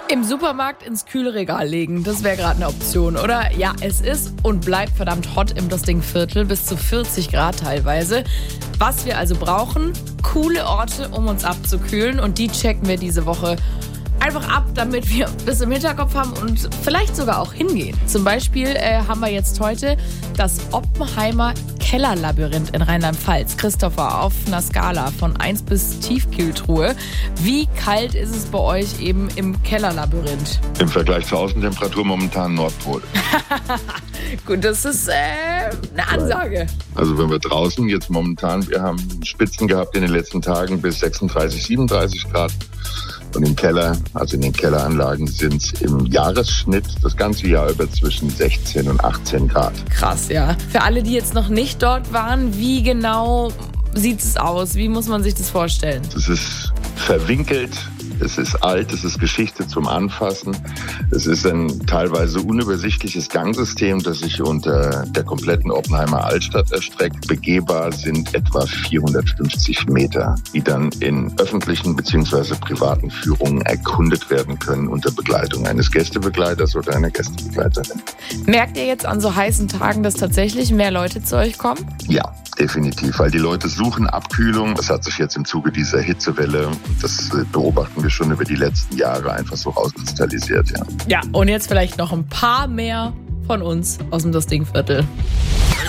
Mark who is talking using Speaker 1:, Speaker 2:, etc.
Speaker 1: Im Supermarkt ins Kühlregal legen, das wäre gerade eine Option, oder? Ja, es ist und bleibt verdammt hot im Dostingviertel, bis zu 40 Grad teilweise. Was wir also brauchen, coole Orte, um uns abzukühlen, und die checken wir diese Woche einfach ab, damit wir das im Hinterkopf haben und vielleicht sogar auch hingehen. Zum Beispiel haben wir jetzt heute das Oppenheimer Kellerlabyrinth in Rheinland-Pfalz. Christopher, auf einer Skala von 1 bis Tiefkühltruhe. Wie kalt ist es bei euch eben im Kellerlabyrinth?
Speaker 2: Im Vergleich zur Außentemperatur momentan Nordpol.
Speaker 1: Gut, das ist eine Ansage.
Speaker 2: Also wenn wir draußen jetzt momentan, wir haben Spitzen gehabt in den letzten Tagen bis 36, 37 Grad. Und im Keller, also in den Kelleranlagen, sind es im Jahresschnitt das ganze Jahr über zwischen 16 und 18 Grad.
Speaker 1: Krass, ja. Für alle, die jetzt noch nicht dort waren, wie genau sieht es aus? Wie muss man sich das vorstellen?
Speaker 2: Es ist verwinkelt, es ist alt, es ist Geschichte zum Anfassen. Es ist ein teilweise unübersichtliches Gangsystem, das sich unter der kompletten Oppenheimer Altstadt erstreckt. Begehbar sind etwa 450 Meter, die dann in öffentlichen bzw. privaten Führungen erkundet werden können unter Begleitung eines Gästebegleiters oder einer Gästebegleiterin.
Speaker 1: Merkt ihr jetzt an so heißen Tagen, dass tatsächlich mehr Leute zu euch kommen?
Speaker 2: Ja, definitiv, weil die Leute suchen Abkühlung. Das hat sich jetzt im Zuge dieser Hitzewelle, das beobachten wir schon über die letzten Jahre, einfach so rauskristallisiert. Ja,
Speaker 1: und jetzt vielleicht noch ein paar mehr von uns aus dem Dostingviertel.